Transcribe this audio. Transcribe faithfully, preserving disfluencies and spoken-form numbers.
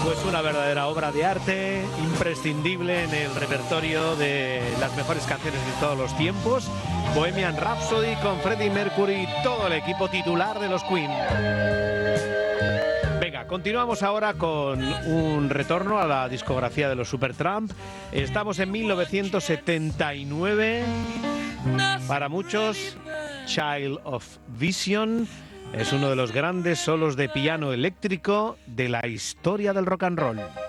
Pues una verdadera obra de arte, imprescindible en el repertorio de las mejores canciones de todos los tiempos. Bohemian Rhapsody con Freddie Mercury y todo el equipo titular de los Queen. Venga, continuamos ahora con un retorno a la discografía de los Supertramp. Estamos en mil novecientos setenta y nueve. Para muchos, Child of Vision es uno de los grandes solos de piano eléctrico de la historia del rock and roll.